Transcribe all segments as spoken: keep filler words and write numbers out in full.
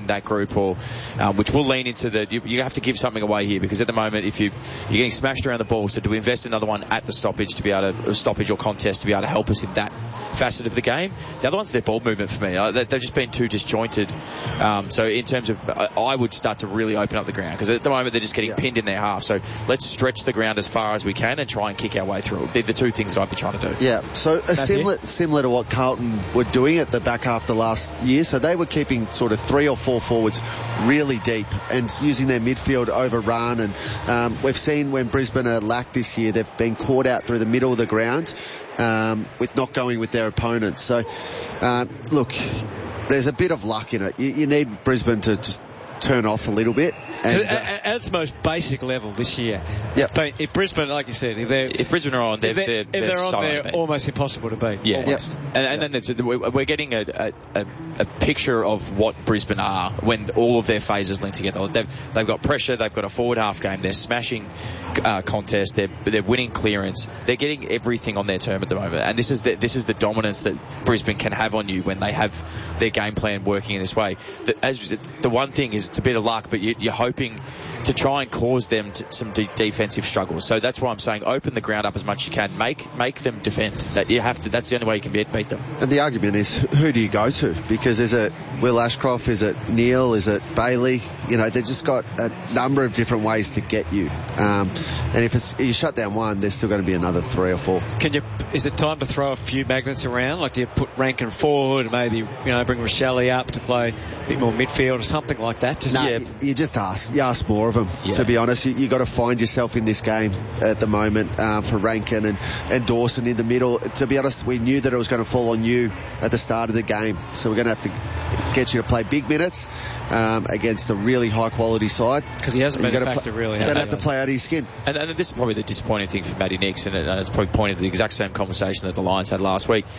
that group, or um, which will lean into the. You, you have to give something away here, because at the moment, if you you're getting smashed around the ball, so do we invest in another one at the stoppage to be able to stoppage or contest to be able to help us in that facet of the game? The other one's their ball movement for me. Uh, they, they've just been too disjointed. Um, so in terms of, I, I would start to really open up the ground, because at the moment they're just getting yeah. pinned in their half. So let's stretch the ground as far as we can and try and kick our way through. They're the two things that I'd be trying to do. Yeah. So a similar similar to what Carlton were doing at the back half the last year. So they were keeping sort of three or four forwards really deep and using their midfield overrun. And um, we've seen when Brisbane are lacked this year, they've been caught out through the middle of the ground um, with not going with their opponents. So, uh, look, there's a bit of luck in it. You, you need Brisbane to just turn off a little bit. And, uh, at, at its most basic level this year. Yep. If, if Brisbane, like you said, if they're if Brisbane are on, they're, if they're, they're, if they're, they're on, so they're bad. almost impossible to beat. Yeah, almost. Yep. and, and then it's, we're getting a, a, a, a picture of what Brisbane are when all of their phases link together. They've, they've got pressure, they've got a forward half game, they're smashing uh, contests, they're they're winning clearance, they're getting everything on their term at the moment. And this is the, this is the dominance that Brisbane can have on you when they have their game plan working in this way. The, as the one thing is, it's a bit of luck, but you, you're hoping to try and cause them to, some de- defensive struggles. So that's why I'm saying open the ground up as much as you can. Make make them defend. That you have to. That's the only way you can beat, beat them. And the argument is, who do you go to? Because is it Will Ashcroft? Is it Neil? Is it Bailey? You know, they've just got a number of different ways to get you. Um, and if it's, you shut down one, there's still going to be another three or four. Can you? Is it time to throw a few magnets around? Like, do you put Rankin forward, maybe, you know, bring Rochelle up to play a bit more midfield or something like that? Just no, yeah. you, you just ask. You ask more of them. Yeah. To be honest, you, you got to find yourself in this game at the moment um, for Rankin and, and Dawson in the middle. To be honest, we knew that it was going to fall on you at the start of the game, so we're going to have to get you to play big minutes um, against a really high quality side. Because he hasn't been a factor really. You're going to have to play out of his skin. And, and this is probably the disappointing thing for Matty Nix, and, it, and it's probably pointed to the exact same conversation that the Lions had last week.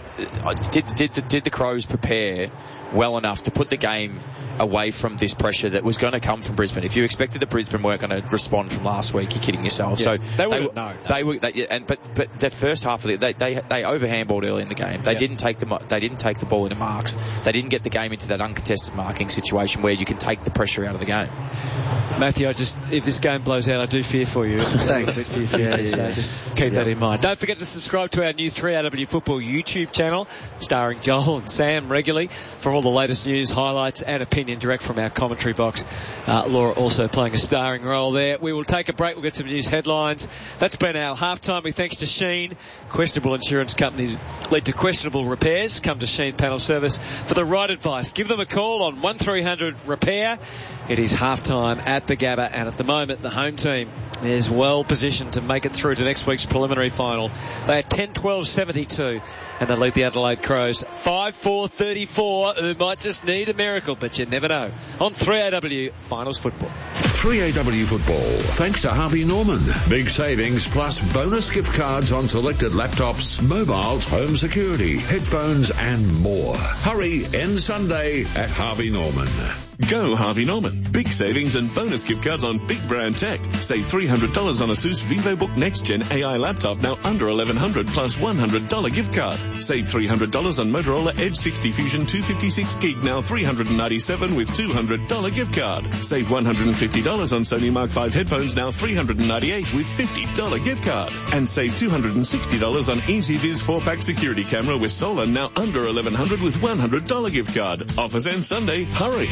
Did, did, the, did the Crows prepare well enough to put the game away from this pressure that was going to come from Brisbane? If you expected that Brisbane weren't going to respond from last week, you're kidding yourself. Yeah, so they wouldn't know. They were, they, and but but the first half of it, they they they overhandballed early in the game. They yeah. didn't take the they didn't take the ball into marks. They didn't get the game into that uncontested marking situation where you can take the pressure out of the game. Matthew, I just if this game blows out, I do fear for you. Thanks. For you, yeah, yeah, so yeah. Just keep yeah. that in mind. Don't forget to subscribe to our new three A W Football YouTube channel, starring Joel and Sam regularly for all the latest news, highlights and opinion direct from our commentary box. Uh, Laura also playing a starring role there. We will take a break. We'll get some news headlines. That's been our halftime. Big thanks to Sheen. Questionable insurance companies lead to questionable repairs. Come to Sheen Panel Service for the right advice. Give them a call on one three hundred repair. It is halftime at the Gabba, and at the moment the home team is well positioned to make it through to next week's preliminary final. They are ten twelve seventy-two and they lead the Adelaide Crows five four thirty-four, who might just need a miracle, but you never know. On three A W Finals Football. three A W Football, thanks to Harvey Norman. Big savings plus bonus gift cards on selected laptops, mobiles, home security, headphones and more. Hurry, end Sunday at Harvey Norman. Go Harvey Norman. Big savings and bonus gift cards on big brand tech. Save three hundred dollars on Asus VivoBook Next Gen A I laptop, now under eleven hundred dollars plus one hundred dollars gift card. Save three hundred dollars on Motorola Edge sixty Fusion two fifty-six gig, now three hundred ninety-seven dollars with two hundred dollars gift card. Save one hundred fifty dollars on Sony Mark five headphones, now three hundred ninety-eight dollars with fifty dollars gift card. And save two hundred sixty dollars on EasyViz four pack security camera with solar, now under eleven hundred dollars with one hundred dollars gift card. Offers end Sunday. Hurry.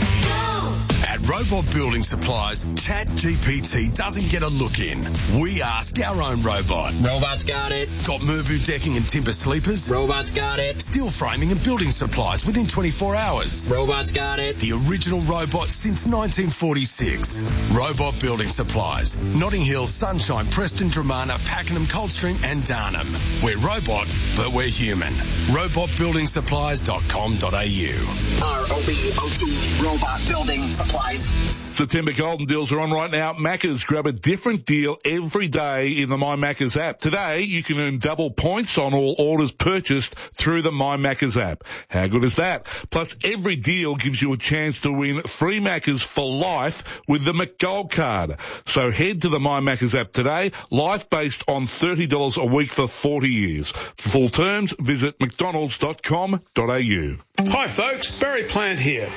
At Robot Building Supplies, ChatGPT doesn't get a look in. We ask our own robot. Robot's got it. Got Mervu decking and timber sleepers? Robot's got it. Steel framing and building supplies within twenty-four hours? Robot's got it. The original robot since nineteen forty-six. Robot Building Supplies. Notting Hill, Sunshine, Preston, Dramana, Pakenham, Coldstream and Darnham. We're robot, but we're human. robot building supplies dot com dot a u. R O B O T, Robot Building Supplies. September Golden Deals are on right now. Macca's, grab a different deal every day in the My Macca's app. Today, you can earn double points on all orders purchased through the My Macca's app. How good is that? Plus, every deal gives you a chance to win free Macca's for life with the McGold card. So head to the My Macca's app today. Life based on thirty dollars a week for forty years. For full terms, visit mcdonalds dot com dot a u. Hi folks, Barry Plant here.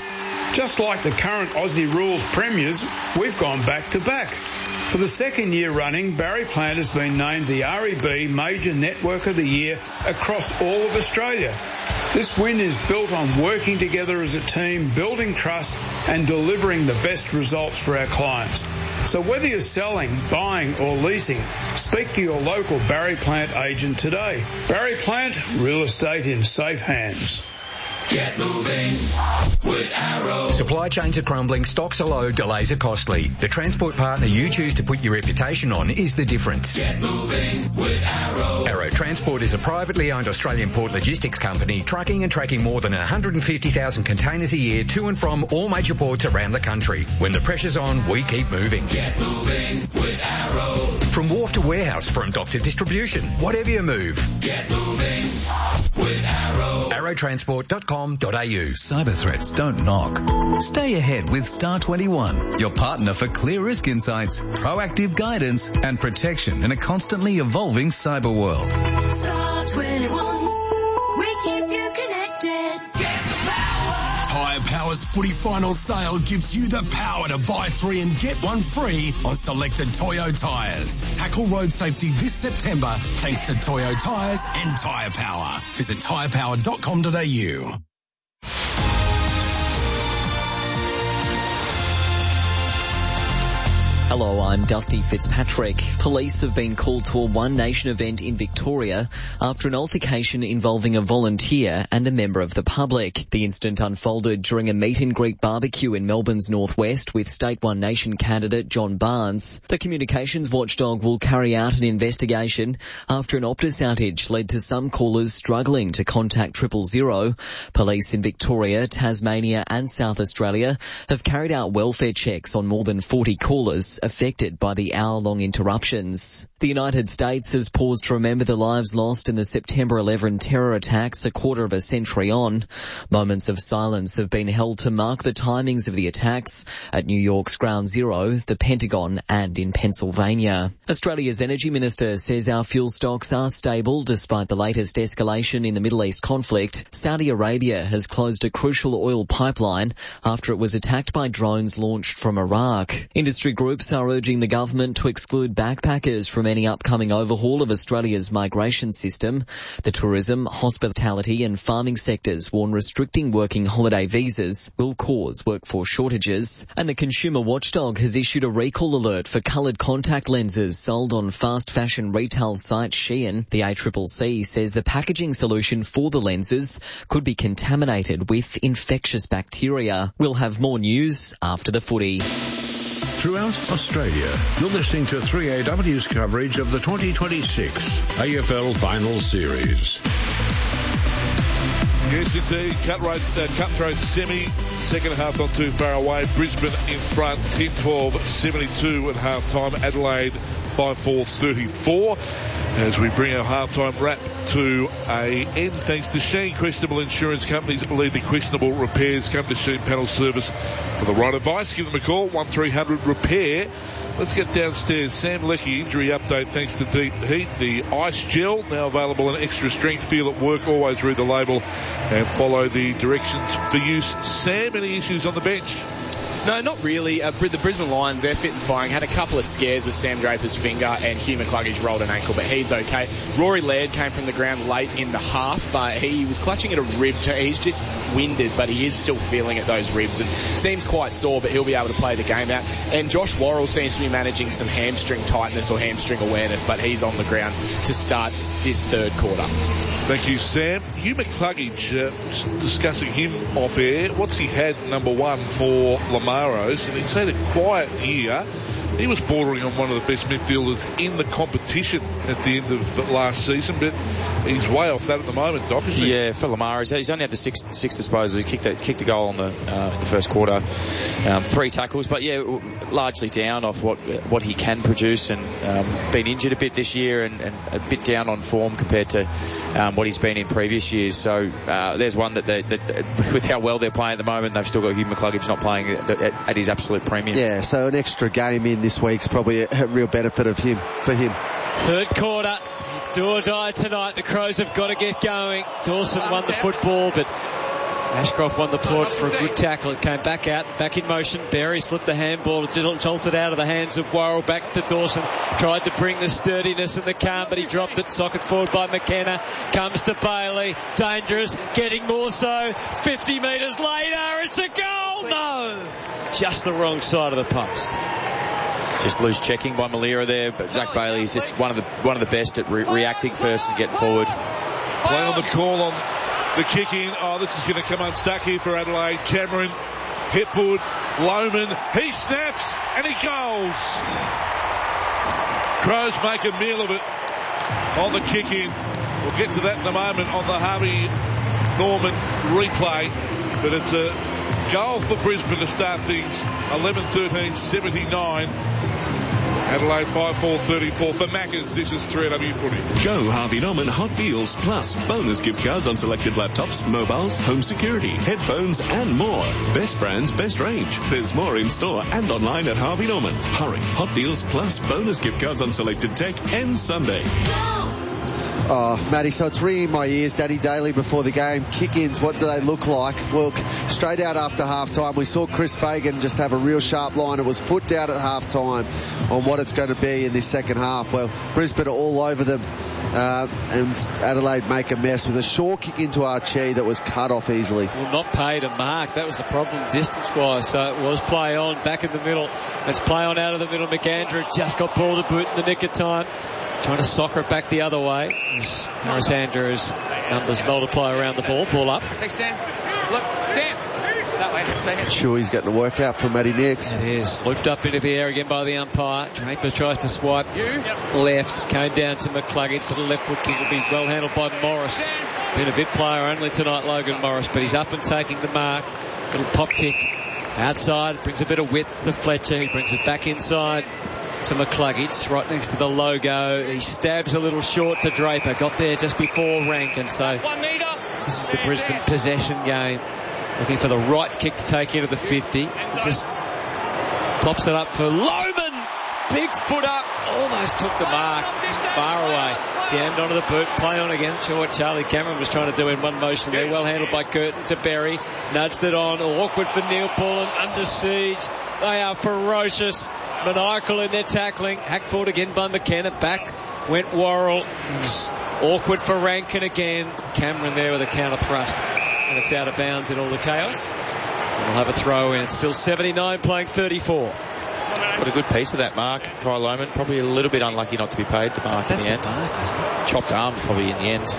Just like the current Aussie rules premiers, we've gone back to back. For the second year running, Barry Plant has been named the R E B Major Network of the Year across all of Australia. This win is built on working together as a team, building trust and delivering the best results for our clients. So whether you're selling, buying or leasing, speak to your local Barry Plant agent today. Barry Plant, real estate in safe hands. Get moving with Arrow. Supply chains are crumbling, stocks are low, delays are costly. The transport partner you choose to put your reputation on is the difference. Get moving with Arrow. Arrow Transport is a privately owned Australian port logistics company trucking and tracking more than one hundred fifty thousand containers a year to and from all major ports around the country. When the pressure's on, we keep moving. Get moving with Arrow. From wharf to warehouse, from dock to distribution, whatever you move. Get moving with Arrow. arrow transport dot com. Cyber threats don't knock. Stay ahead with Star twenty-one, your partner for clear risk insights, proactive guidance and protection in a constantly evolving cyber world. Star twenty-one, we keep you connected. Get the power! Tyre Power's footy final sale gives you the power to buy three and get one free on selected Toyo tyres. Tackle road safety this September thanks to Toyo tyres and Tyre Power. Visit tyre power dot com dot a u. Hello, I'm Dusty Fitzpatrick. Police have been called to a One Nation event in Victoria after an altercation involving a volunteer and a member of the public. The incident unfolded during a meet-and-greet barbecue in Melbourne's northwest with State One Nation candidate John Barnes. The communications watchdog will carry out an investigation after an Optus outage led to some callers struggling to contact triple zero. Police in Victoria, Tasmania and South Australia have carried out welfare checks on more than forty callers affected by the hour-long interruptions. The United States has paused to remember the lives lost in the September eleventh terror attacks a quarter of a century on. Moments of silence have been held to mark the timings of the attacks at New York's Ground Zero, the Pentagon and in Pennsylvania. Australia's Energy Minister says our fuel stocks are stable despite the latest escalation in the Middle East conflict. Saudi Arabia has closed a crucial oil pipeline after it was attacked by drones launched from Iraq. Industry groups are urging the government to exclude backpackers from any upcoming overhaul of Australia's migration system. The tourism, hospitality and farming sectors warn restricting working holiday visas will cause workforce shortages. And the consumer watchdog has issued a recall alert for coloured contact lenses sold on fast fashion retail site Shein. The A C C C says the packaging solution for the lenses could be contaminated with infectious bacteria. We'll have more news after the footy. Throughout Australia, you're listening to three A W's coverage of the twenty twenty-six A F L Final Series. Yes, indeed. Cutthroat, uh, cutthroat semi. Second half not too far away. Brisbane in front, ten twelve seventy-two at half time. Adelaide five four thirty-four. As we bring our half-time wrap to a end, thanks to Sheen Questionable Insurance Companies that lead the questionable repairs. Come to Sheen Panel Service for the right advice. Give them a call, one three hundred repair. Let's get downstairs. Sam Leckie, injury update thanks to Deep Heat. The ice gel, now available in extra strength. Feel at work. Always read the label and follow the directions for use. Sam, any issues on the bench? No, not really. Uh, the Brisbane Lions, they're fit and firing. Had a couple of scares with Sam Draper's finger and Hugh McCluggage rolled an ankle, but he's okay. Rory Laird came from the ground late in the half. Uh, he was clutching at a rib. He's just winded, but he is still feeling at those ribs and seems quite sore, but he'll be able to play the game out. And Josh Worrell seems to be managing some hamstring tightness or hamstring awareness, but he's on the ground to start this third quarter. Thank you, Sam. Hugh McCluggage, uh, discussing him off air. What's he had, number one, for Lamaros? And he's had a quiet year. He was bordering on one of the best midfielders in the competition at the end of last season, but he's way off that at the moment, Doc, isn't he? Yeah, for Lamaros. He's only had the six, six disposals. He kicked, that, kicked a goal in the, uh, in the first quarter. Um, three tackles, but yeah, largely down off what what he can produce, and um, been injured a bit this year and, and a bit down on form compared to um, what he's been in previous years. So uh, there's one that, they, that, that with how well they're playing at the moment, they've still got Hugh McCluggage not playing at, at, at his absolute premium. Yeah, so an extra game in this week's probably a, a real benefit of him for him. Third quarter, do or die tonight. The Crows have got to get going. Dawson won the football, but Ashcroft won the plaudits for a good tackle. It came back out, back in motion. Berry slipped the handball, jolted out of the hands of Worrell, back to Dawson. Tried to bring the sturdiness and the calm, but he dropped it. Socket forward by McKenna. Comes to Bailey. Dangerous. Getting more so. fifty metres later. It's a goal. No. Just the wrong side of the post. Just loose checking by Malira there, but Zach Bailey is just one of the one of the best at re- reacting first and getting forward. Playing on the call on the kick in. Oh, this is going to come unstuck here for Adelaide. Cameron, Hipwood, Lohman. He snaps and he goes. Crows make a meal of it on the kick in. We'll get to that in a moment on the Harvey Norman replay, but it's a goal for Brisbane to start things. eleven thirteen seventy-nine. Adelaide five four thirty-four for Maccas. This is three A W Footy. Go Harvey Norman Hot Deals plus bonus gift cards on selected laptops, mobiles, home security, headphones and more. Best brands, best range. There's more in store and online at Harvey Norman. Hurry. Hot Deals plus bonus gift cards on selected tech and Sunday. Oh, Matty, so it's ringing in my ears. Danny Daly before the game. Kick-ins, what do they look like? Well, straight out after half-time, we saw Chris Fagan just have a real sharp line. It was foot down at half-time on what it's going to be in this second half. Well, Brisbane are all over them, uh, and Adelaide make a mess with a short kick into Archie that was cut off easily. Well, not paid a mark. That was the problem distance-wise. So it was play on, back in the middle. It's play on out of the middle. McAndrew just got ball to boot in the nick of time. Trying to soccer it back the other way. Harris Andrews' numbers multiply around the ball. Ball up. Thanks, Sam. Look, Sam. That way. Stay Sure, he's getting a workout from Matty Nix. It is. Looped up into the air again by the umpire. Draper tries to swipe left. Came down to McCluggage. To the left foot kick will be well handled by Morris. Been a bit player only tonight, Logan Morris, but he's up and taking the mark. Little pop kick outside. Brings a bit of width to Fletcher. He brings it back inside to McCluggage, right next to the logo. He stabs a little short to Draper. Got there just before Rankin. So this is the Brisbane possession game. Looking for the right kick to take into the fifty. He just pops it up for Lohman. Big foot up. Almost took the mark. Far away. Jammed onto the boot. Play on again. Sure what Charlie Cameron was trying to do in one motion there. Well handled by Curtin to Berry. Nudged it on. Awkward for Neil Pullen. Under siege. They are ferocious. Maniacal in their tackling. Hacked forward again by McKenna. Back went Worrell. Awkward for Rankin again. Cameron there with a counter thrust. And it's out of bounds in all the chaos. And we'll have a throw in. Still seventy-nine playing thirty-four. Got a good piece of that mark, Kyle Lohman. Probably a little bit unlucky not to be paid the mark That's in the end. Mark, chopped arm probably in the end.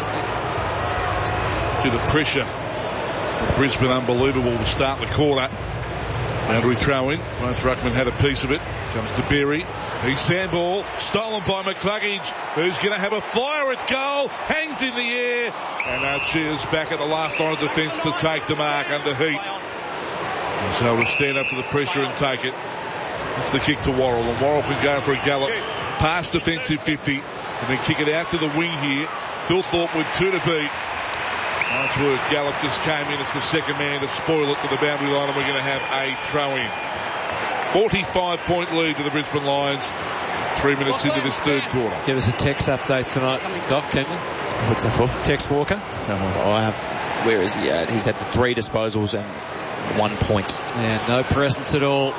To the pressure. Brisbane unbelievable to start the quarter. Boundary throw in. Both ruckmen had a piece of it. Comes to Berry. He's sandball. Stolen by McCluggage, who's going to have a flyer at goal. Hangs in the air. And Archie's back at the last line of defence to take the mark under heat. And so we'll stand up to the pressure and take it. It's the kick to Worrell. And Worrell can go for a gallop past defensive fifty. And then kick it out to the wing here. Phil Thorpe with two to beat. Nice work. Gallup just came in. It's the second man to spoil it to the boundary line, and we're going to have a throw-in. forty-five point lead to the Brisbane Lions. Three minutes into this third quarter. Give us a text update tonight, Doc, can you? What's that for? Tex Walker. No, I have. Where is he at? He's had the three disposals and one point. Yeah, no presence at all.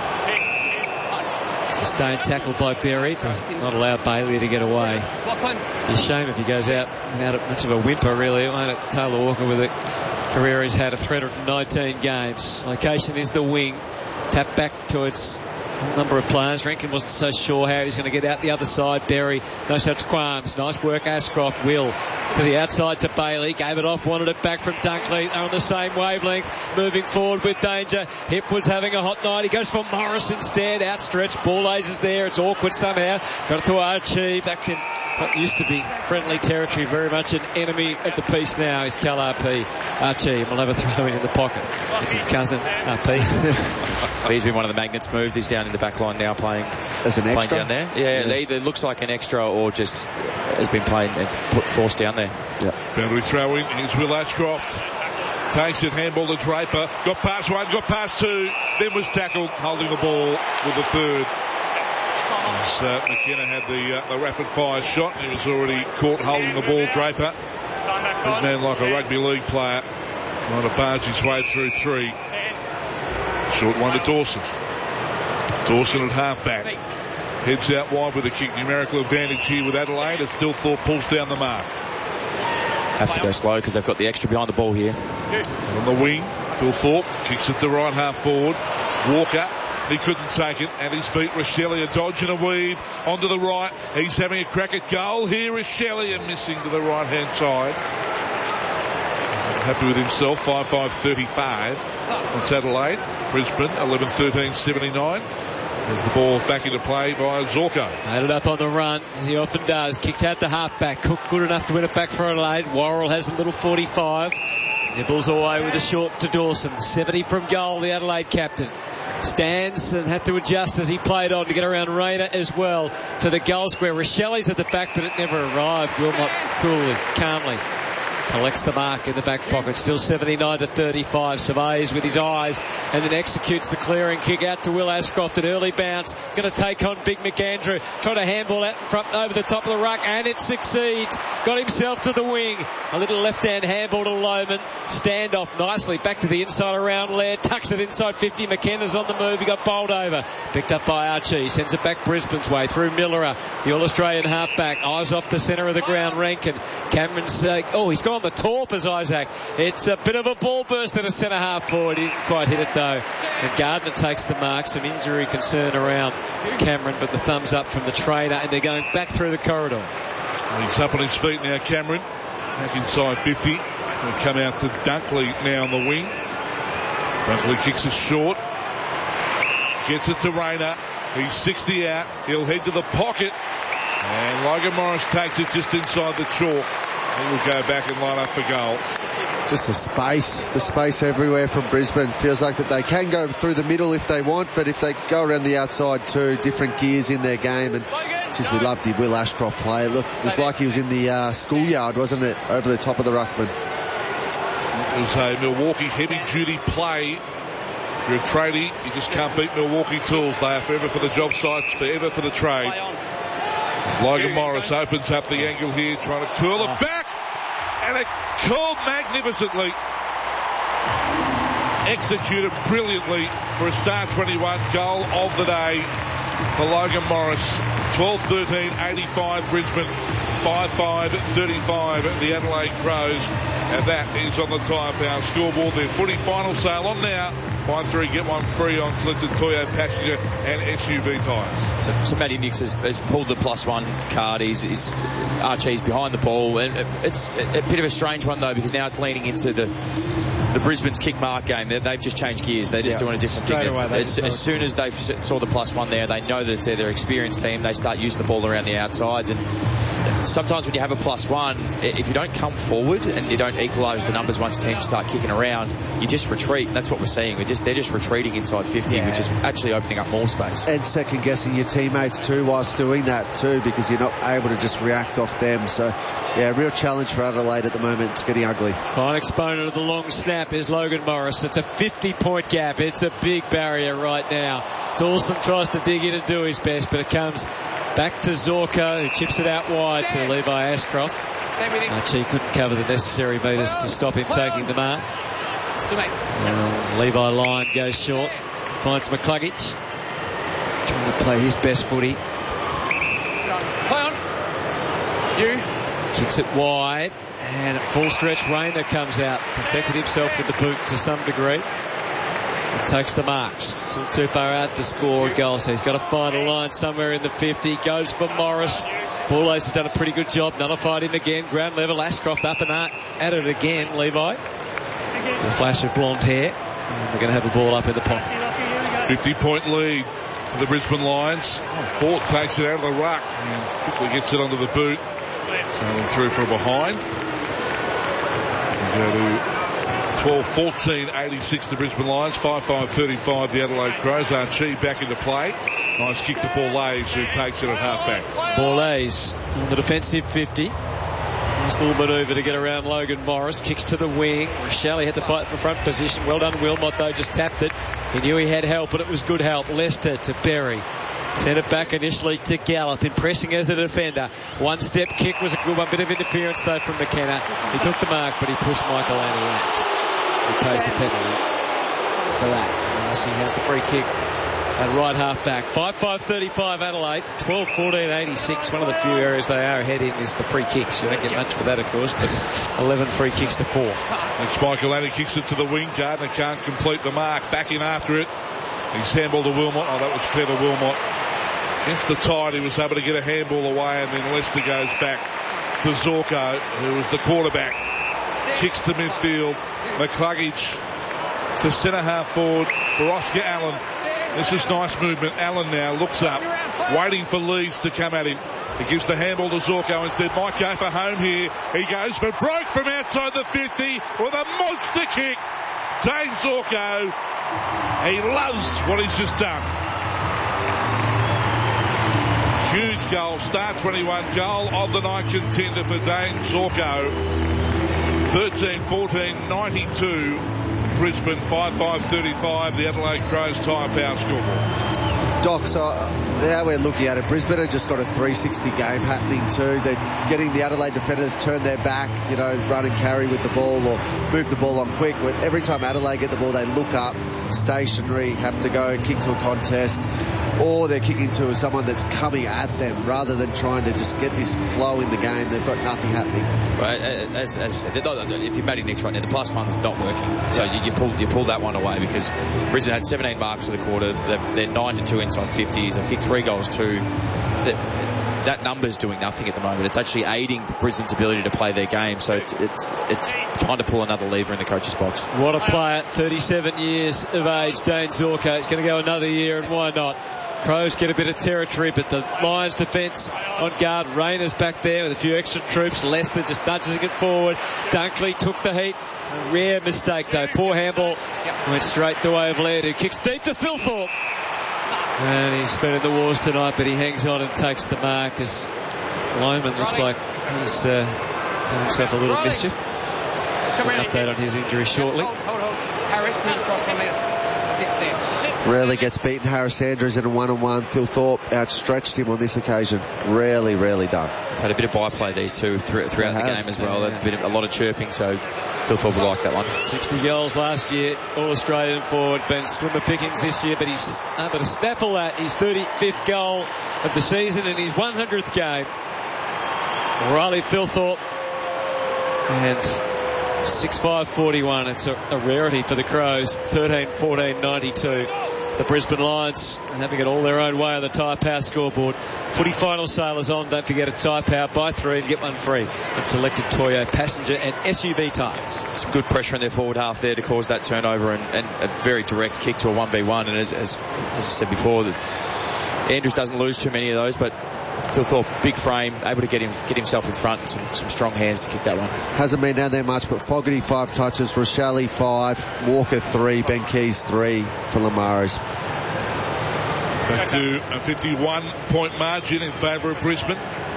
Sustained tackle by Berry. Does not allow Bailey to get away. Be a shame if he goes out without much of a whimper, really, won't it? Taylor Walker with a career he's had of three hundred nineteen games. Location is the wing. Tap back to its number of players. Rankin wasn't so sure how he's going to get out the other side. Berry, no shots, Qualms. Nice work, Ashcroft. Will to the outside to Bailey. Gave it off, wanted it back from Dunkley. They're on the same wavelength. Moving forward with danger. Hipwood's having a hot night. He goes for Morris instead. Outstretched. Ball lasers there. It's awkward somehow. Got it to Archie. Back in what used to be friendly territory. Very much an enemy of the piece now is Cal R P. Archie. We'll have a throw in in the pocket. It's his cousin, R P. He's been one of the magnets moved. He's down in the back line now playing as an extra down there. Yeah, yeah, it either looks like an extra or just has been playing and put forced down there. Yeah. Boundary throw in. Here's Will Ashcroft. Takes it, handball to Draper. Got past one, got past two. Then was tackled, holding the ball with the third. As, uh, McKenna had the, uh, the rapid fire shot. He was already caught holding the ball, Draper. Big man like a rugby league player. Trying to barge his way through three. Short one to Dawson. Dawson at halfback. Heads out wide with a kick. Numerical advantage here with Adelaide as Stilthorpe pulls down the mark. Have to go slow because they've got the extra behind the ball here. On the wing, Phil Thorpe kicks it to right half forward. Walker, he couldn't take it. At his feet, Rochelia dodging a weave onto the right. He's having a crack at goal. Here is Rochelia missing to the right hand side. Happy with himself, five five thirty-five. It's Adelaide. Brisbane, eleven thirteen seventy-nine. There's the ball back into play by Zorko. Had it up on the run, as he often does. Kicked out to halfback. Cook good enough to win it back for Adelaide. Worrell has a little forty-five. Nibbles away with a short to Dawson. seventy from goal, the Adelaide captain. Stands and had to adjust as he played on to get around Rayner as well to the goal square. Rochelli's at the back, but it never arrived. Wilmot coolly, calmly collects the mark in the back pocket. Still seventy-nine to thirty-five. Surveys with his eyes and then executes the clearing kick out to Will Ashcroft. An early bounce. Going to take on Big McAndrew. Trying to handball out in front over the top of the ruck, and it succeeds. Got himself to the wing. A little left-hand handball to Lohman. Standoff nicely back to the inside around Laird. Tucks it inside fifty. McKenna's on the move. He got bowled over. Picked up by Archie. Sends it back Brisbane's way through Millerer, the All-Australian halfback. Eyes off the centre of the ground. Rankin. Cameron's, uh, oh, he's gone the torpors, Isaac. It's a bit of a ball burst at a centre half forward. He didn't quite hit it though. And Gardner takes the mark. Some injury concern around Cameron, but the thumbs up from the trainer, and they're going back through the corridor. He's up on his feet now, Cameron. Back inside fifty. He'll come out to Dunkley now on the wing. Dunkley kicks it short. Gets it to Rayner. He's sixty out. He'll head to the pocket. And Logan Morris takes it just inside the chalk. He will go back and line up for goal. Just the space, the space everywhere from Brisbane. Feels like that they can go through the middle if they want, but if they go around the outside too, different gears in their game. And just we loved the Will Ashcroft play. It looked, it was like he was in the uh, schoolyard, wasn't it? Over the top of the ruckman. It was a Milwaukee heavy-duty play. If you're a tradie, you just can't beat Milwaukee Tools. They are forever for the job sites, forever for the trade. Logan Morris opens up the angle here, trying to curl it back, and it curled magnificently. Executed brilliantly for a Star twenty-one goal of the day for Logan Morris. twelve thirteen eighty-five Brisbane, five five thirty-five the Adelaide Crows, and that is on the Tyre Power scoreboard. Their footy final sale on now. Buy three, get one free on selected Toyota passenger and S U V tyres. So, so Matty Nix has, has pulled the plus one card. He's, he's Archie's behind the ball, and it's a, a bit of a strange one though, because now it's leaning into the the Brisbane's kick mark game. They're, they've just changed gears. They're just yeah. doing a different Straight thing. Away, as, as soon as they saw the plus one there, they know that it's their experienced team. They start using the ball around the outsides, and sometimes when you have a plus one, if you don't come forward and you don't equalise the numbers once teams start kicking around, you just retreat. And that's what we're seeing. We're just they're just retreating inside fifty, yeah. which is actually opening up more space. And second guessing your teammates too whilst doing that too, because you're not able to just react off them. So yeah, real challenge for Adelaide at the moment. It's getting ugly. Fine exponent of the long snap is Logan Morris. It's a fifty point gap. It's a big barrier right now. Dawson tries to dig in and do his best, but it comes back to Zorko, who chips it out wide to Levi Ashcroft. Archie couldn't cover the necessary metres to stop him taking the mark. Uh, Levi Lyon goes short, finds McCluggage, trying to play his best footy. Play on. You. Kicks it wide, and at full stretch, Rayner comes out, protected himself with the boot to some degree. And takes the marks. Still too far out to score a goal, so he's got to find a line somewhere in the fifty. Goes for Morris. Paulos has done a pretty good job. Nullified him again. Ground level. Ashcroft up and at it again. Levi. A flash of blonde hair. And we're going to have a ball up in the pocket. fifty point lead to the Brisbane Lions. Fort takes it out of the ruck and quickly gets it onto the boot. Sailing through from behind. We go to twelve fourteen eighty-six the Brisbane Lions, five five thirty-five the Adelaide Crows. Archie back into play. Nice kick to Borlase, who takes it at halfback. Borlase on the defensive fifty. Nice little manoeuvre to get around Logan Morris. Kicks to the wing. Shelley had to fight for front position. Well done, Wilmot, though, just tapped it. He knew he had help, but it was good help. Lester to Berry. Sent it back initially to Gallup, impressing as a defender. One step kick was a good one. Bit of interference, though, from McKenna. He took the mark, but he pushed Michael Annie out. He pays the penalty for that. Unless he has the free kick at right half back. five five thirty-five Adelaide, twelve fourteen eighty-six. One of the few areas they are ahead in is the free kicks. You don't get much for that, of course, but eleven free kicks to four. And Michael Lanny kicks it to the wing. Gardner can't complete the mark. Back in after it. He's handball to Wilmot. Oh, that was clever, Wilmot. Against the tide, he was able to get a handball away, and then Lester goes back to Zorko, who was the quarterback. Kicks to midfield. McCluggage to centre half forward for Oscar Allen. This is nice movement. Allen now looks up, waiting for Leeds to come at him. He gives the handball to Zorko instead. Might go for home here. He goes for broke from outside the fifty with a monster kick. Dane Zorko, he loves what he's just done. Huge goal, Star twenty-one goal of the night contender for Dane Zorko. thirteen fourteen ninety-two. Brisbane five five thirty-five, the Adelaide Crows tyre power scoreboard. Doc, so how we're looking at it, Brisbane have just got a three sixty game happening too. They're getting the Adelaide defenders turn their back, you know, run and carry with the ball or move the ball on quick. But every time Adelaide get the ball, they look up, stationary, have to go kick to a contest, or they're kicking to someone that's coming at them rather than trying to just get this flow in the game. They've got nothing happening. Right, as, as you said, if you're Matty Nix right now, the plus one's not working. So you, you pull you pull that one away because Brisbane had seventeen marks for the quarter. They're, they're nine to two inside fifties. They've kicked three goals too. That, that number's doing nothing at the moment. It's actually aiding Brisbane's ability to play their game. So it's it's it's trying to pull another lever in the coach's box. What a player, thirty-seven years of age, Dane Zorko. It's going to go another year, and why not? Crows get a bit of territory, but the Lions defence on guard. Rayner's back there with a few extra troops. Lester just nudges it forward. Dunkley took the heat. A rare mistake though. Poor handball. Went straight the way of Laird, who kicks deep to Thilthorpe. And he's been in the wars tonight, but he hangs on and takes the mark as Loman looks like he's uh, done himself a little mischief. An update on his injury shortly. Hold, hold, hold. Harris, move across one metre. That's it, Sam. Rarely gets beaten. Harris Andrews in a one-on-one. Thilthorpe outstretched him on this occasion. Rarely, rarely done. Had a bit of byplay these two throughout the game as well. Yeah. A, bit of, a lot of chirping, so Thilthorpe will like that one. sixty goals last year, All-Australian forward. Been slimmer pickings this year, but he's able to snaffle that. His thirty-fifth goal of the season in his one hundredth game. Riley Thilthorpe. And six five forty-one. It's a, a rarity for the Crows. thirteen fourteen ninety-two. The Brisbane Lions having it all their own way on the Tyre Power scoreboard. Footy final sailors on. Don't forget a Tyre Power. Buy three and get one free. And selected Toyo passenger and S U V tyres. Some good pressure in their forward half there to cause that turnover and, and a very direct kick to a one v one. And as, as, as I said before, that Andrews doesn't lose too many of those, but Thilthorpe, big frame, able to get him get himself in front, and some, some strong hands to kick that one. Hasn't been down there much, but Fogarty five touches, Rochelle five, Walker three, Ben Keys three for Lamaros. Back to a fifty-one point margin in favour of Brisbane.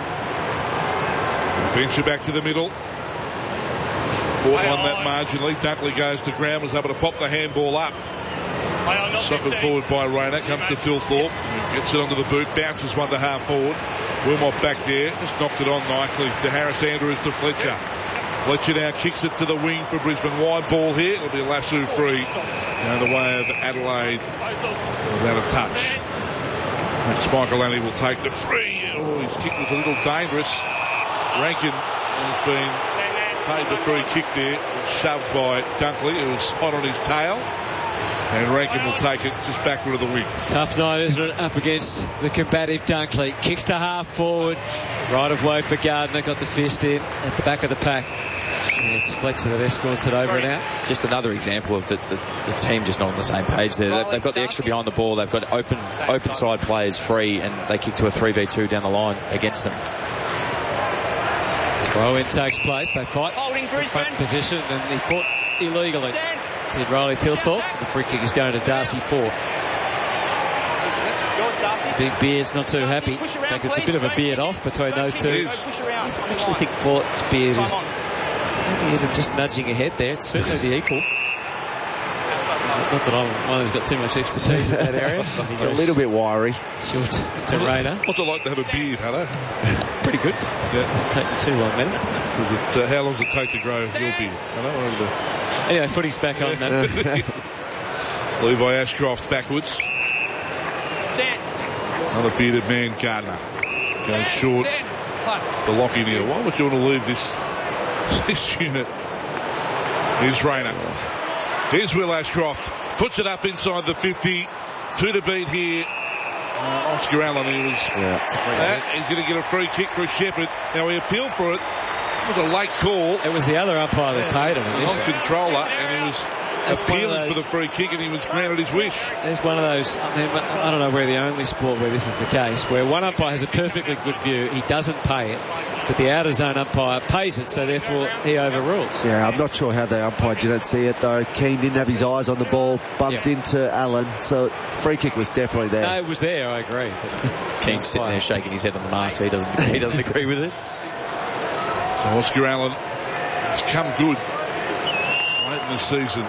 Venture back to the middle. Caught on that marginally. Dunkley goes to ground, was able to pop the handball up. Socketed forward by Rayner, comes to Thilthorpe, gets it onto the boot, bounces one to half forward. Wilmot back there, just knocked it on nicely to Harris Andrews to Fletcher. Fletcher now kicks it to the wing for Brisbane. Wide ball here, it'll be a lasso free. Down the way of Adelaide without a touch. Max Michael Lanny will take the free. Oh, his kick was a little dangerous. Rankin has been paid the free kick there, shoved by Dunkley, who was hot on his tail. And Rankin will take it just backward of the wing. Tough night, isn't it? Up against the combative Dunkley. Kicks to half forward. Right of way for Gardner. Got the fist in at the back of the pack. And it's Fletcher that escorts it over and out. Just another example of the, the, the team just not on the same page there. They've got the extra behind the ball. They've got open open side players free, and they kick to a three v two down the line against them. Throw in takes place. They fight. Holding Brisbane. Position, and he fought illegally. Did Riley Thilthorpe. The free kick is going to Darcy Ford. Big Beard's not too happy. In fact, it's a bit of a beard off between those two. I actually think Fort's beard is maybe even just nudging ahead there. It's certainly the equal. Not that I'm one who's got too much expertise in that area. It's a little bit wiry. Short to Rayner. What's it like to have a beard, Hutto? Pretty good. Yeah. Taking too long, man. It, uh, how long does it take to grow your beard? I don't remember. Anyway, footy's back on, man. Levi Ashcroft backwards. Another bearded man, Gardner. Goes short to Lockie Neal. Why would you want to leave this, this unit? Here's Rayner. Here's Will Ashcroft. Puts it up inside the fifty. Two to beat here. Uh, Oscar Allen, he was. Yeah. Uh, he's going to get a free kick for Shepherd. Now he appealed for it. It was a late call. It was the other umpire that paid him. Non-controller, and he was That's appealing for the free kick, and he was granted his wish. There's one of those, I mean, I don't know where the only sport where this is the case, where one umpire has a perfectly good view, he doesn't pay it, but the out of zone umpire pays it, so therefore he overrules. Yeah, I'm not sure how they umpired. You don't see it though. Keane didn't have his eyes on the ball, bumped yeah. into Allen, so free kick was definitely there. No, it was there, I agree. Keane's sitting there shaking his head on the mark, so he doesn't, he doesn't agree with it. So Oscar Allen has come good late in the season.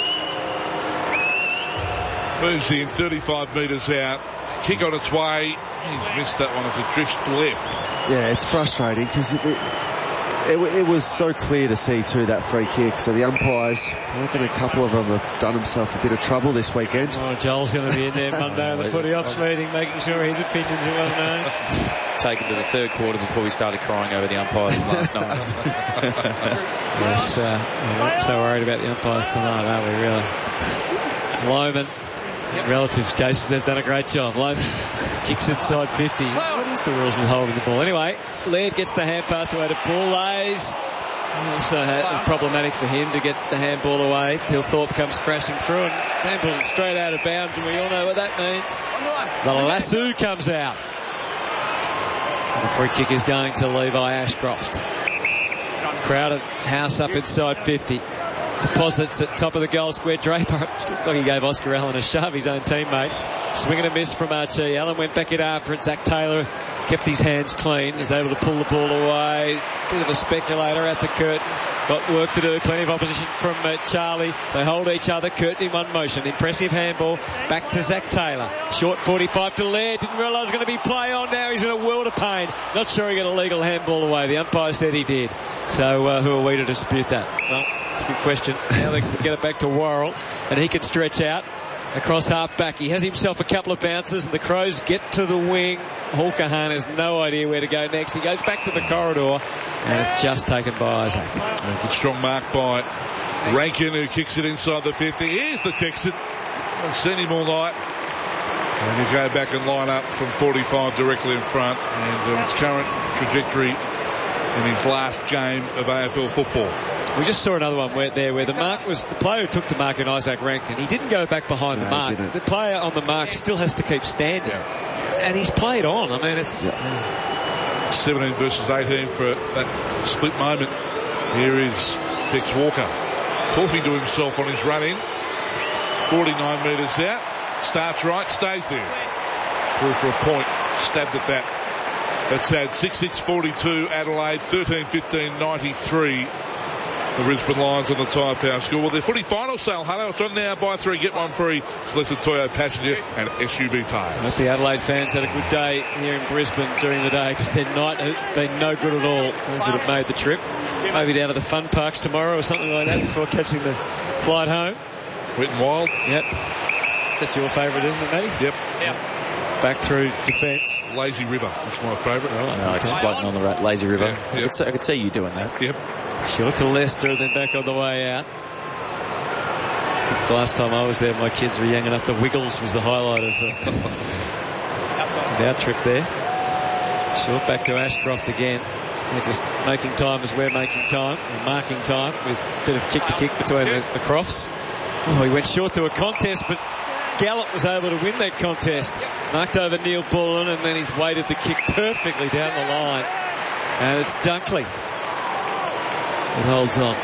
Moves in thirty-five metres out. Kick on its way. He's missed that one as it drifts left. Yeah, it's frustrating because it, it, it, it was so clear to see too, that free kick. So the umpires, I reckon a couple of them have done himself a bit of trouble this weekend. Oh, Joel's going to be in there Monday on the footy ops meeting, making sure his opinions are well known. Taken to the third quarter before we started crying over the umpires last night. Yes, uh, we're not so worried about the umpires tonight, are we, really? Loman, in relatives' cases, they've done a great job. Loman kicks inside fifty. What is the rules with holding the ball? Anyway, Laird gets the hand pass away to Boulays. Also, it was problematic for him to get the handball away till Thorpe comes crashing through and handballs it straight out of bounds, and we all know what that means. The lasso comes out. The free kick is going to Levi Ashcroft. Crowded house up inside fifty. Deposits at top of the goal square. Draper looked like he gave Oscar Allen a shove, his own teammate. Swing and a miss from Archie. Allen went back in after it. Zach Taylor kept his hands clean. Is able to pull the ball away. Bit of a speculator at the curtain. Got work to do. Plenty of opposition from uh, Charlie. They hold each other. Curtin in one motion. Impressive handball. Back to Zach Taylor. Short forty-five to Laird. Didn't realise going to be play on now. He's in a world of pain. Not sure he got a legal handball away. The umpire said he did. So uh, who are we to dispute that? Well, it's a good question. Now they can get it back to Worrell. And he can stretch out across half back. He has himself a couple of bounces and the Crows get to the wing. Hawkahan has no idea where to go next. He goes back to the corridor and it's just taken by Isaac. A good strong mark by Rankin, who kicks it inside the fifty. Here's the Texan. I've seen him all night. And he'll go back and line up from forty-five directly in front. And um, his current trajectory in his last game of A F L football. We just saw another one where there where the mark was the player who took the mark in Isaac Rankin. He didn't go back behind no, the mark. The player on the mark still has to keep standing. Yeah. And he's played on. I mean, it's yeah. seventeen versus eighteen for that split moment. Here is Tex Walker talking to himself on his run in. forty-nine metres out. Starts right, stays there. Through for a point. Stabbed at that. That's at six six forty-two Adelaide, thirteen fifteen ninety-three. The Brisbane Lions on the Tyre Power Score. Well, their footy final sale, Hello, it's on now. Buy three, get one free. Selected Toyota passenger and S U V tyres. But the Adelaide fans had a good day here in Brisbane during the day because their night has been no good at all. Those that have made the trip. Maybe down to the fun parks tomorrow or something like that before catching the flight home. Wet and Wild. Yep. That's your favourite, isn't it, Matty? Yep. Yep. Back through defence. Lazy River. That's my favourite. Right. No, it's floating on the ra- Lazy River. Yeah, I, yep. could see, I could see you doing that. Yep. Short to Leicester and then back on the way out. The last time I was there, my kids were young enough. The Wiggles was the highlight of, uh, of our trip there. Short back to Ashcroft again. They're just making time as we're making time, or marking time with a bit of kick to kick between the, the Crofts. Oh, he went short to a contest, but Gallup was able to win that contest. Marked over Neil Bullen and then he's weighted the kick perfectly down the line. And it's Dunkley. It holds on.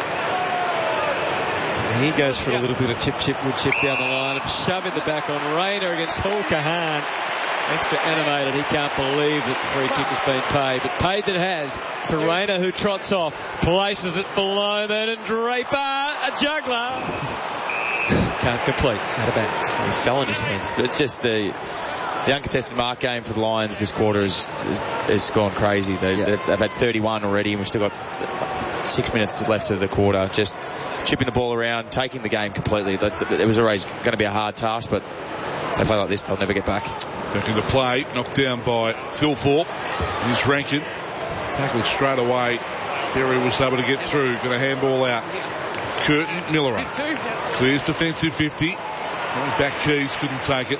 And he goes for a little bit of chip, chip, wood chip down the line. And shove in the back on Rayner against Paul Kahan. Extra animated. He can't believe that the free kick has been paid. But paid that has to Rayner, who trots off. Places it for Loman and Draper. A juggler. can't complete. Out of bounds. He fell on his hands. It's just the the uncontested mark game for the Lions this quarter has has gone crazy. They, yeah. they've, they've had thirty-one already, and we've still got six minutes left of the quarter. Just chipping the ball around, taking the game completely. It was always going to be a hard task, but if they play like this, they'll never get back. Back into play, knocked down by Phil Thorpe. Here's Rankin. Tackled straight away. Berry was able to get through. Got a handball out. Curtin, Miller up. Clears defensive fifty. Back Keys couldn't take it.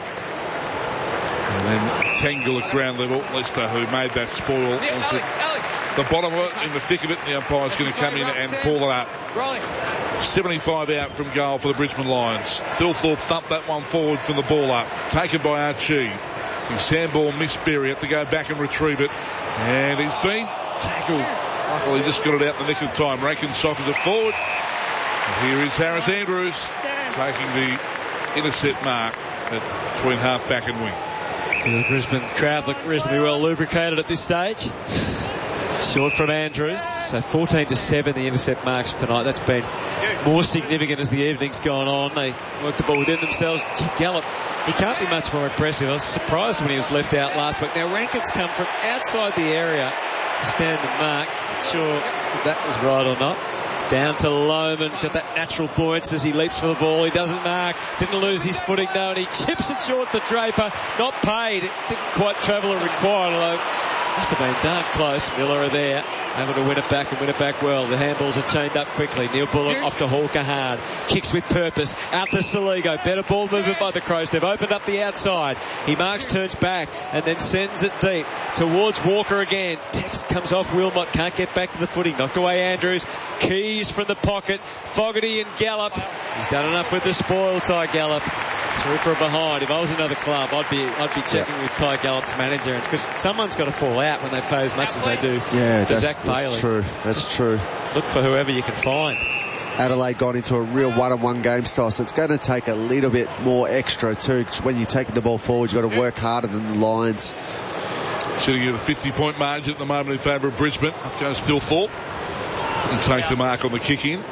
And then Tangle at ground level. Lester, who made that spoil, yeah, onto Alex, Alex. the bottom of it, in the thick of it. The umpire's going to come in and pull it up. seventy-five out from goal for the Brisbane Lions. Thilthorpe thumped that one forward from the ball up. Taken by Archie. His handball missed Berry. Had to go back and retrieve it. And he's been tackled. Luckily, he just got it out in the nick of time. Rankin sockers it forward. And here is Harris Andrews taking the intercept mark at between half back and wing. The Brisbane crowd look reasonably well lubricated at this stage. Short from Andrews. So fourteen to seven the intercept marks tonight. That's been more significant as the evening's gone on. They work the ball within themselves. Gallup, he can't be much more impressive. I was surprised when he was left out last week. Now Rankin's come from outside the area to stand and mark. Not sure if that was right or not. Down to Lohman, got that natural buoyancy as he leaps for the ball. He doesn't mark, didn't lose his footing, no, and he chips it short for Draper. Not paid, it didn't quite travel as required, although must have been darn close. Miller are there, able to win it back and win it back well. The handballs are chained up quickly. Neil Bullock off to Hawker hard. Kicks with purpose. Out to Saligo. Better ball movement by the Crows. They've opened up the outside. He marks, turns back, and then sends it deep towards Walker again. Tex comes off Wilmot. Can't get back to the footing. Knocked away Andrews. Keys from the pocket. Fogarty and Gallup. He's done enough with the spoil, Ty Gallup. Through for a behind. If I was another club, I'd be I'd be checking yeah. with Ty Gallup's manager, because someone's got to fall out when they pay as much as they do. Yeah, that's, Zach Bailey. that's true. That's true. Look for whoever you can find. Adelaide got into a real one-on-one game style, so it's going to take a little bit more extra too. When you're taking the ball forward, you've got to work harder than the Lions. Sitting at a fifty-point margin at the moment in favour of Brisbane. Up goes Thilthorpe. And take the mark on the kick-in.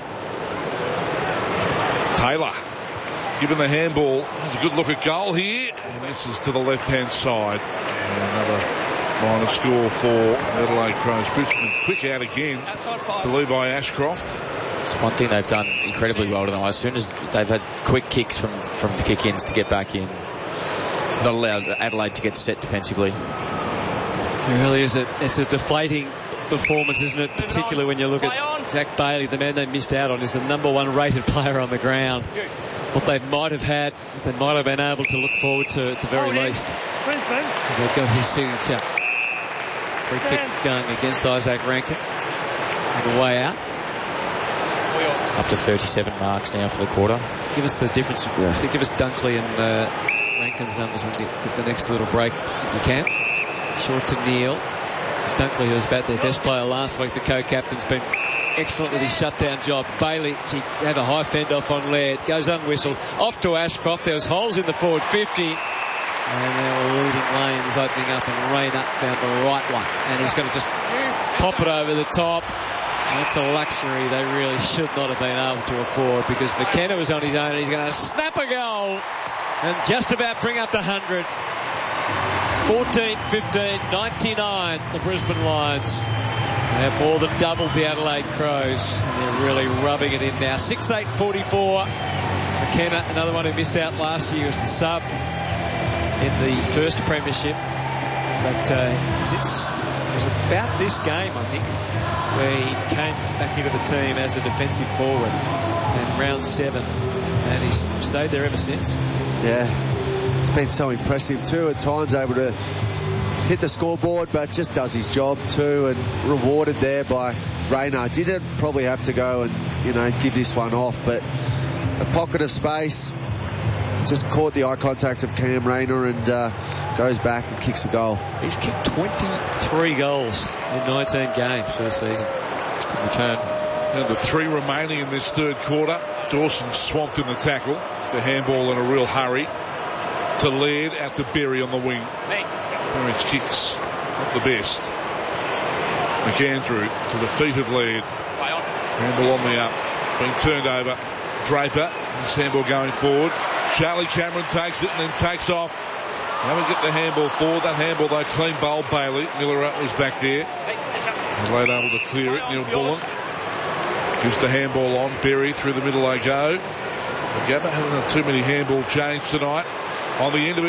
Taylor. Given the handball, has a good look at goal here, and this is to the left-hand side. And another minor score for Adelaide Crows. Brisbane quick out again to Levi Ashcroft. It's one thing they've done incredibly well tonight. As soon as they've had quick kicks from, from kick-ins to get back in, not allowed Adelaide to get set defensively. It really is. A, it's a deflating performance, isn't it? Particularly when you look at Zach Bailey, the man they missed out on is the number one rated player on the ground. What they might have had, they might have been able to look forward to at the very least. They've got his signature. Free kick going against Isaac Rankin. On the way out. Up to thirty-seven marks now for the quarter. Give us the difference. Yeah. Give us Dunkley and uh, Rankin's numbers when you get the next little break if you can. Short to Neil. Dunkley, who was about their best player last week, the co-captain's been excellent with his shutdown job. Bailey, she had a high fend off on Laird, goes unwhistled, off to Ashcroft. There was holes in the forward fifty, and now leading lanes opening up, and Rayner found the right one, and he's going to just pop it over the top. That's a luxury they really should not have been able to afford, because McKenna was on his own, and he's going to snap a goal and just about bring up the hundred. fourteen fifteen ninety-nine, the Brisbane Lions. They have more than doubled the Adelaide Crows, and they're really rubbing it in now. six eight forty-four. McKenna, another one who missed out last year, was the sub in the first premiership. But uh, since it was about this game, I think, where he came back into the team as a defensive forward in round seven, and he's stayed there ever since. Yeah. It's been so impressive too, at times able to hit the scoreboard, but just does his job too, and rewarded there by Rayner. Didn't probably have to go and, you know, give this one off, but a pocket of space, just caught the eye contact of Cam Rayner, and uh, goes back and kicks a goal. He's kicked twenty-three goals in nineteen games for the season. Good return. And the three remaining in this third quarter. Dawson swamped in the tackle. The handball in a real hurry. To Laird, out to Berry on the wing. Berry's kicks not the best. McAndrew to the feet of Laird. Handball on the up. Been turned over. Draper. This handball going forward. Charlie Cameron takes it and then takes off. Now we get the handball forward. That handball though, clean bowl Bailey. Miller was back there. He wasn't able to clear it. Neil Bullen gives the handball on. Berry through the middle they go. Gabba haven't had too many handball change tonight. On the end of it,